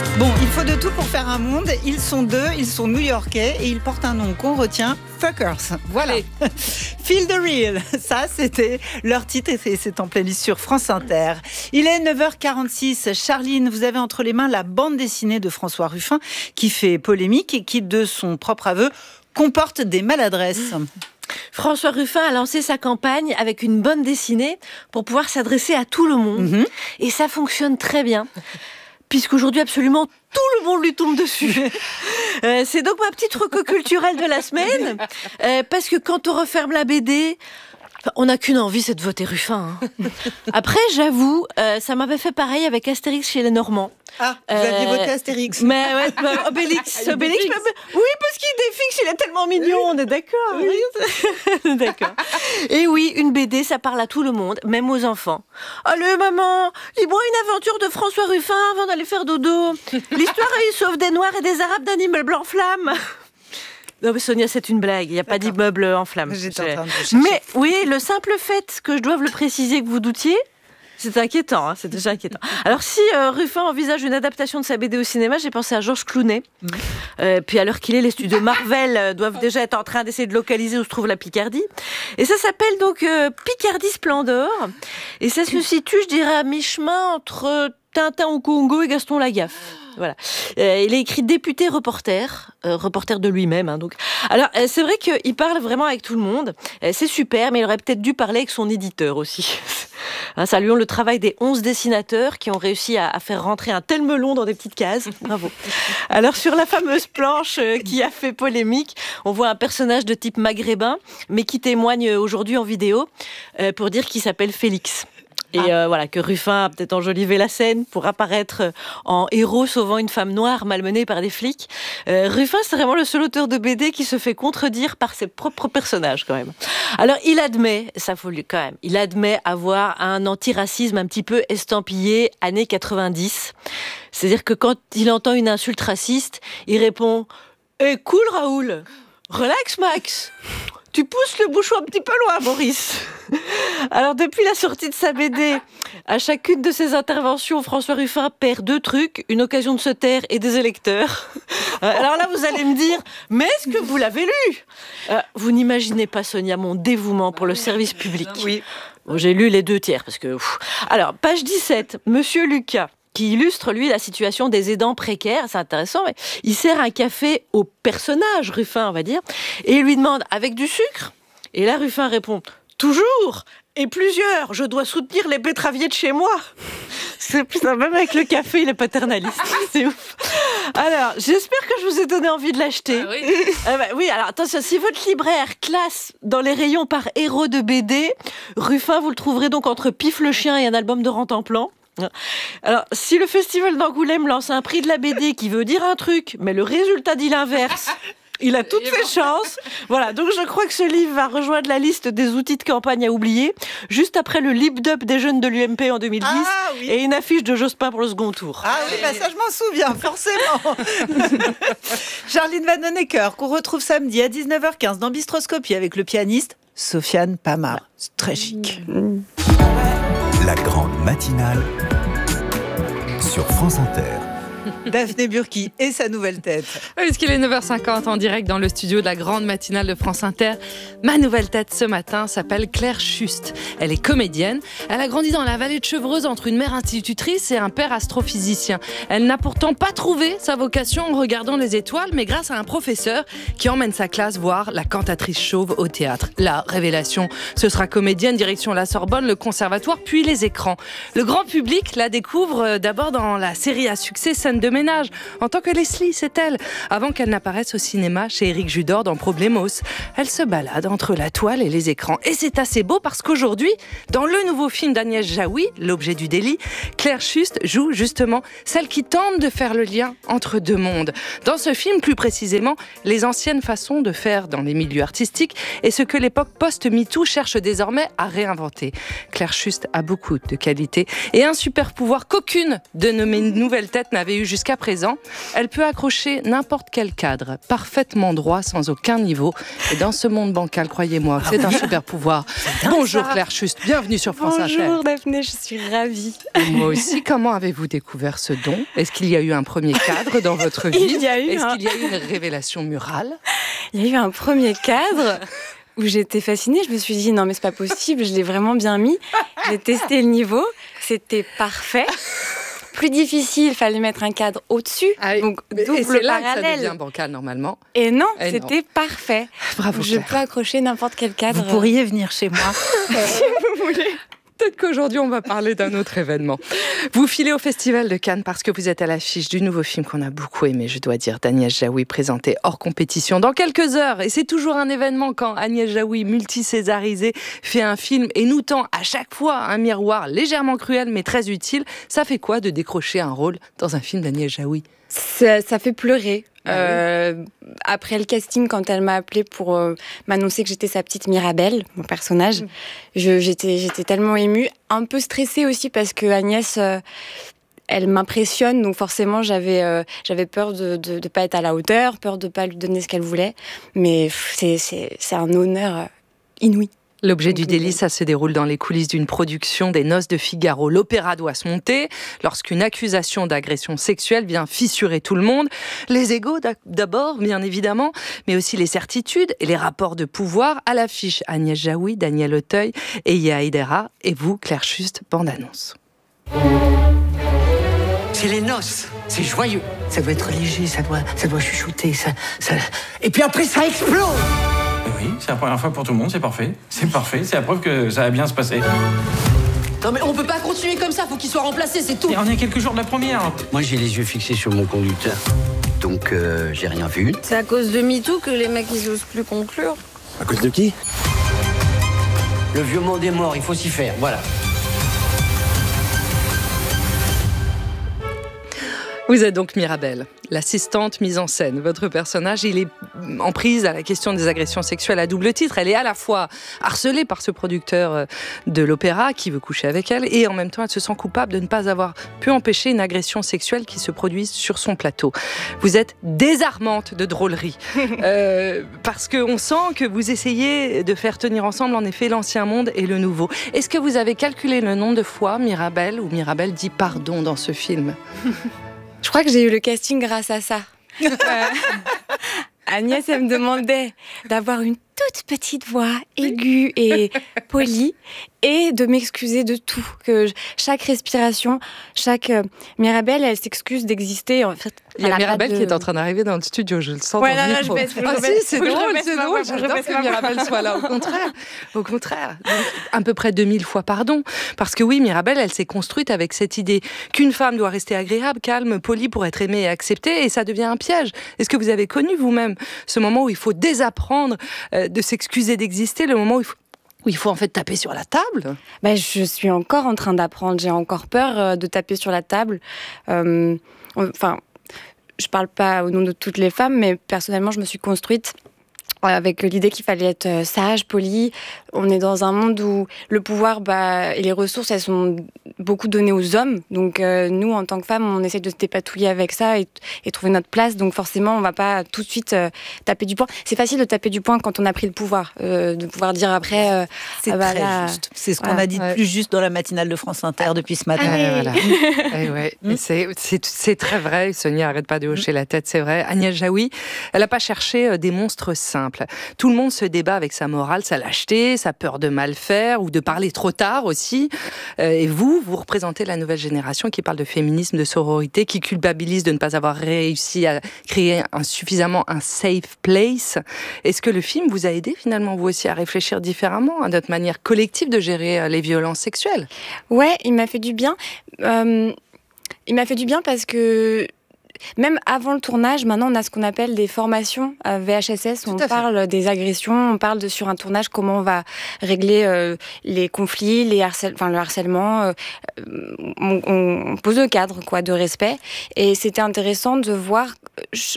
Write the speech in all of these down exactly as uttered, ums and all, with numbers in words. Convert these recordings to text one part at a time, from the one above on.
Bon, il faut de tout pour faire un monde. Ils sont deux, ils sont new-yorkais et ils portent un nom qu'on retient, Fuckers. Voilà. Feel the Real. Ça, c'était leur titre et c'est en playlist sur France Inter. Il est neuf heures quarante-six. Charline, vous avez entre les mains la bande dessinée de François Ruffin qui fait polémique et qui, de son propre aveu, comporte des maladresses. François Ruffin a lancé sa campagne avec une bande dessinée pour pouvoir s'adresser à tout le monde. Mm-hmm. Et ça fonctionne très bien. Puisqu'aujourd'hui, absolument tout le monde lui tombe dessus. euh, c'est donc ma petite reco culturelle de la semaine. Euh, parce que quand on referme la B D, on n'a qu'une envie, c'est de voter Ruffin. Hein. Après, j'avoue, euh, ça m'avait fait pareil avec Astérix chez les Normands. Ah, vous euh, aviez voté Astérix. Mais ouais, bah, Obélix. Obélix, Obélix. Mais, oui, parce qu'il défixe, il est tellement mignon, on est d'accord. Oui. D'accord. Et oui, une B D, ça parle à tout le monde, même aux enfants. Allez, maman, lis-moi une aventure de François Ruffin avant d'aller faire dodo. L'histoire, il sauve des Noirs et des Arabes d'un immeuble en flammes. Non mais Sonia, c'est une blague, il n'y a D'accord. pas d'immeuble en flammes. J'étais en train de chercher. Mais oui, le simple fait que je doive le préciser, que vous doutiez, c'est inquiétant, hein, c'est déjà inquiétant. Alors si euh, Ruffin envisage une adaptation de sa B D au cinéma, j'ai pensé à Georges Clooney. Mmh. Euh, puis à l'heure qu'il est, les studios Marvel euh, doivent déjà être en train d'essayer de localiser où se trouve la Picardie. Et ça s'appelle donc euh, Picardie Splendor. Et ça se situe, je dirais, à mi-chemin entre Tintin au Congo et Gaston Lagaffe. Voilà. Euh, il est écrit député reporter, euh, reporter de lui-même. Hein, donc. Alors, euh, c'est vrai qu'il parle vraiment avec tout le monde. Euh, c'est super, mais il aurait peut-être dû parler avec son éditeur aussi. Hein, saluons le travail des onze dessinateurs qui ont réussi à, à faire rentrer un tel melon dans des petites cases. Bravo. Alors, sur la fameuse planche euh, qui a fait polémique, on voit un personnage de type maghrébin, mais qui témoigne aujourd'hui en vidéo euh, pour dire qu'il s'appelle Félix. Et ah. euh, voilà, que Ruffin a peut-être enjolivé la scène pour apparaître en héros sauvant une femme noire malmenée par des flics. Euh, Ruffin, c'est vraiment le seul auteur de B D qui se fait contredire par ses propres personnages, quand même. Alors, il admet, ça faut lui quand même, il admet avoir un antiracisme un petit peu estampillé années quatre-vingt-dix. C'est-à-dire que quand il entend une insulte raciste, il répond « Eh, cool, Raoul, relax, Max !» Tu pousses le bouchon un petit peu loin, Maurice. Alors, depuis la sortie de sa B D, à chacune de ses interventions, François Ruffin perd deux trucs, une occasion de se taire et des électeurs. Alors là, vous allez me dire, mais est-ce que vous l'avez lu ? euh, Vous n'imaginez pas, Sonia, mon dévouement pour le service public. Oui. Bon, j'ai lu les deux tiers, parce que... Pff. Alors, page dix-sept, Monsieur Lucas, qui illustre, lui, la situation des aidants précaires. C'est intéressant, mais il sert un café au personnage, Ruffin, on va dire, et il lui demande « Avec du sucre ?» Et là, Ruffin répond « Toujours ! Et plusieurs, je dois soutenir les betteraviers de chez moi !» C'est putain, même avec le café, il est paternaliste. C'est ouf. Alors, j'espère que je vous ai donné envie de l'acheter. Ah oui. Euh, bah, oui, alors attention, si votre libraire classe dans les rayons par héros de B D, Ruffin, vous le trouverez donc entre Pif le chien et un album de Rantanplan. Alors, si le festival d'Angoulême lance un prix de la B D qui veut dire un truc, mais le résultat dit l'inverse, il a toutes ses chances. Voilà, donc je crois que ce livre va rejoindre la liste des outils de campagne à oublier, juste après le lip-dub des jeunes de l'U M P en deux mille dix ah, oui. et une affiche de Jospin pour le second tour. Ah oui, bah ça je m'en souviens, forcément. Charline Vanhoenacker, qu'on retrouve samedi à dix-neuf heures quinze dans Bistroscopie avec le pianiste Sofiane Pamar. C'est très chic. Mmh. La grande matinale sur France Inter. Daphné Burki et sa nouvelle tête. Oui, puisqu'il est neuf heures cinquante en direct dans le studio de la grande matinale de France Inter. Ma nouvelle tête ce matin s'appelle Claire Schust. Elle est comédienne. Elle a grandi dans la vallée de Chevreuse entre une mère institutrice et un père astrophysicien. Elle n'a pourtant pas trouvé sa vocation en regardant les étoiles, mais grâce à un professeur qui emmène sa classe voir la cantatrice chauve au théâtre. La révélation, ce sera comédienne, direction la Sorbonne, le conservatoire, puis les écrans. Le grand public la découvre d'abord dans la série à succès Scène de ménage, en tant que Leslie, c'est elle, avant qu'elle n'apparaisse au cinéma chez Éric Judor dans Problemos. Elle se balade entre la toile et les écrans. Et c'est assez beau parce qu'aujourd'hui, dans le nouveau film d'Agnès Jaoui, L'objet du délit, Claire Schust joue justement celle qui tente de faire le lien entre deux mondes. Dans ce film, plus précisément, les anciennes façons de faire dans les milieux artistiques et ce que l'époque post-MeToo cherche désormais à réinventer. Claire Schust a beaucoup de qualités et un super pouvoir qu'aucune de nos nouvelles têtes n'avait eu eu jusqu'à présent. Elle peut accrocher n'importe quel cadre, parfaitement droit, sans aucun niveau. Et dans ce monde bancal, croyez-moi, c'est un super pouvoir. Bonjour Claire Schust, bienvenue sur France Inter. Bonjour Daphné, je suis ravie. Moi aussi, comment avez-vous découvert ce don ? Est-ce qu'il y a eu un premier cadre dans votre vie ? Il y a eu Est-ce un... qu'il y a eu une révélation murale ? Il y a eu un premier cadre où j'étais fascinée. Je me suis dit, non mais c'est pas possible, je l'ai vraiment bien mis. J'ai testé le niveau, c'était parfait. Plus difficile, il fallait mettre un cadre au-dessus, ah oui. donc double et c'est là parallèle. Que ça devient bancal normalement. Et non, et c'était non. parfait. Bravo Je Claire. peux accrocher n'importe quel cadre. Vous pourriez venir chez moi. Si vous voulez. Peut-être qu'aujourd'hui, on va parler d'un autre événement. Vous filez au Festival de Cannes parce que vous êtes à l'affiche du nouveau film qu'on a beaucoup aimé, je dois dire, d'Agnès Jaoui, présenté hors compétition dans quelques heures. Et c'est toujours un événement quand Agnès Jaoui, multi-césarisée, fait un film et nous tend à chaque fois un miroir légèrement cruel mais très utile. Ça fait quoi de décrocher un rôle dans un film d'Agnès Jaoui ? Ça, ça fait pleurer. Ah euh, oui. Après le casting, quand elle m'a appelée pour euh, m'annoncer que j'étais sa petite Mirabelle, mon personnage, mmh. je, j'étais, j'étais tellement émue, un peu stressée aussi parce que Agnès, euh, elle m'impressionne, donc forcément j'avais, euh, j'avais peur de de, de pas être à la hauteur, peur de pas lui donner ce qu'elle voulait, mais pff, c'est, c'est, c'est un honneur euh, inouï. L'objet du délit, ça se déroule dans les coulisses d'une production des Noces de Figaro. L'opéra doit se monter lorsqu'une accusation d'agression sexuelle vient fissurer tout le monde. Les égos d'abord, bien évidemment, mais aussi les certitudes et les rapports de pouvoir. À l'affiche, Agnès Jaoui, Daniel Auteuil et Yaya Idera. Et vous, Claire Schust, bande-annonce. C'est les noces, c'est joyeux. Ça doit être léger, ça doit, ça doit chuchoter, ça, ça... Et puis après, ça explose. Oui, c'est la première fois pour tout le monde, c'est parfait. C'est parfait, c'est la preuve que ça va bien se passer. Non mais on peut pas continuer comme ça, faut qu'il soit remplacé, c'est tout. Et on est à quelques jours de la première. Moi, j'ai les yeux fixés sur mon conducteur. Donc, euh, j'ai rien vu. C'est à cause de MeToo que les mecs, ils osent plus conclure. À cause de qui ? Le vieux monde est mort, il faut s'y faire, voilà. Vous êtes donc Mirabelle, l'assistante mise en scène. Votre personnage, il est en prise à la question des agressions sexuelles à double titre. Elle est à la fois harcelée par ce producteur de l'opéra qui veut coucher avec elle et en même temps, elle se sent coupable de ne pas avoir pu empêcher une agression sexuelle qui se produise sur son plateau. Vous êtes désarmante de drôlerie euh, parce qu'on sent que vous essayez de faire tenir ensemble en effet l'ancien monde et le nouveau. Est-ce que vous avez calculé le nombre de fois Mirabelle ou Mirabelle dit pardon dans ce film ? Je crois que j'ai eu le casting grâce à ça. euh, Agnès, elle me demandait d'avoir une toute petite voix aiguë et polie et de m'excuser de tout. Que chaque respiration, chaque euh, Mirabelle, elle s'excuse d'exister. En fait, il y a Mirabelle de... qui est en train d'arriver dans le studio, je le sens ouais, dans le micro. Ah si, c'est drôle, c'est drôle, j'adore que Mirabelle soit là. Au contraire, au contraire. Donc, à peu près deux mille fois pardon. Parce que oui, Mirabelle, elle s'est construite avec cette idée qu'une femme doit rester agréable, calme, polie pour être aimée et acceptée, et ça devient un piège. Est-ce que vous avez connu vous-même ce moment où il faut désapprendre euh, de s'excuser d'exister, le moment où il faut où il faut en fait taper sur la table ? Ben, je suis encore en train d'apprendre. J'ai encore peur euh, de taper sur la table. Euh, enfin, je parle pas au nom de toutes les femmes, mais personnellement, je me suis construite avec l'idée qu'il fallait être sage, poli. On est dans un monde où le pouvoir bah, et les ressources, elles sont beaucoup données aux hommes. Donc euh, nous, en tant que femmes, on essaie de se dépatouiller avec ça et, et trouver notre place. Donc forcément, on va pas tout de suite euh, taper du poing. C'est facile de taper du poing quand on a pris le pouvoir, euh, de pouvoir dire après... Euh, c'est ah bah, très là, juste. C'est ce qu'on voilà. a dit de plus juste dans la matinale de France Inter depuis ce matin. Ah oui. Voilà. Et ouais. Et c'est, c'est, c'est très vrai. Sonia arrête pas de hocher la tête, c'est vrai. Agnès Jaoui, elle n'a pas cherché des monstres simples. Tout le monde se débat avec sa morale, sa lâcheté, sa peur de mal faire ou de parler trop tard aussi. Et vous, vous représentez la nouvelle génération qui parle de féminisme, de sororité, qui culpabilise de ne pas avoir réussi à créer un, suffisamment un safe place. Est-ce que le film vous a aidé finalement, vous aussi, à réfléchir différemment à notre manière collective de gérer les violences sexuelles ? Ouais, il m'a fait du bien. Euh, il m'a fait du bien parce que même avant le tournage, maintenant on a ce qu'on appelle des formations à V H S S. On parle des agressions, on parle de sur un tournage comment on va régler euh, les conflits, les harcèl- enfin le harcèlement. Euh, on, on pose le cadre quoi de respect. Et c'était intéressant de voir. Je,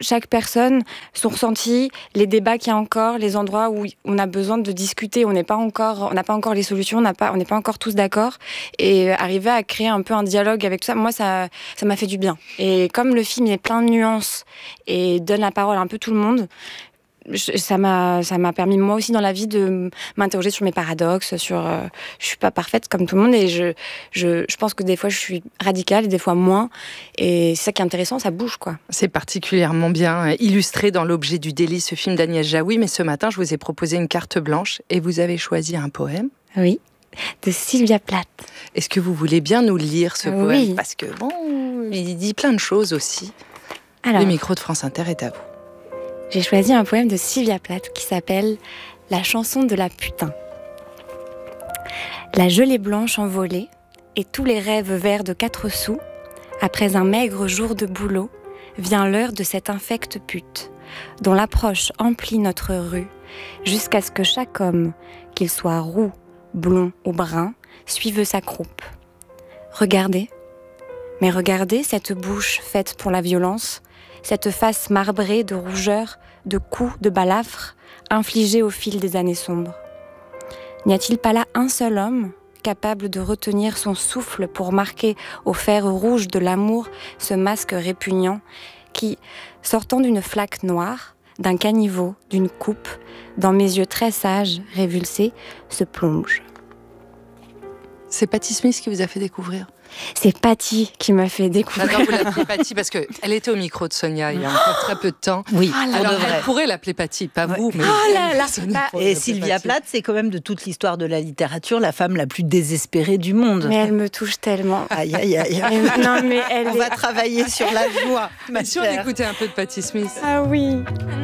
chaque personne, son ressenti, les débats qu'il y a encore, les endroits où on a besoin de discuter, on n'est pas encore, on n'a pas encore les solutions, on n'a pas, on n'est pas encore tous d'accord, et arriver à créer un peu un dialogue avec tout ça, moi ça, ça m'a fait du bien. Et comme le film est plein de nuances et donne la parole à un peu tout le monde, Je, ça m'a ça m'a permis moi aussi dans la vie de m'interroger sur mes paradoxes, sur euh, je suis pas parfaite comme tout le monde et je je je pense que des fois je suis radicale et des fois moins, et c'est ça qui est intéressant, ça bouge quoi. C'est particulièrement bien illustré dans l'objet du délit, ce film d'Agnès Jaoui, mais ce matin je vous ai proposé une carte blanche et vous avez choisi un poème. Oui, de Sylvia Plath. Est-ce que vous voulez bien nous lire ce poème? Oui. Parce que bon, il dit plein de choses aussi. Alors, le micro de France Inter est à vous. J'ai choisi un poème de Sylvia Plath qui s'appelle « La chanson de la putain ». La gelée blanche envolée et tous les rêves verts de quatre sous, après un maigre jour de boulot, vient l'heure de cette infecte pute, dont l'approche emplit notre rue, jusqu'à ce que chaque homme, qu'il soit roux, blond ou brun, suive sa croupe. Regardez, mais regardez cette bouche faite pour la violence, cette face marbrée de rougeur, de coups, de balafres, infligés au fil des années sombres. N'y a-t-il pas là un seul homme, capable de retenir son souffle pour marquer au fer rouge de l'amour ce masque répugnant qui, sortant d'une flaque noire, d'un caniveau, d'une coupe, dans mes yeux très sages, révulsés, se plonge. C'est Patti Smith qui vous a fait découvrir? C'est Patti qui m'a fait découvrir. J'adore vous l'appelez Patti parce qu'elle était au micro de Sonia il y a encore très peu de temps. Oui, oh alors elle pourrait l'appeler Patti, pas ouais. vous. Mais oh là là. Et Sylvia Plath, c'est quand même de toute l'histoire de la littérature la femme la plus désespérée du monde. Mais elle me touche tellement. Aïe aïe aïe. Elle, non mais elle On est... va travailler sur la joie. Ma si on écoutait un peu de Patti Smith. Ah oui.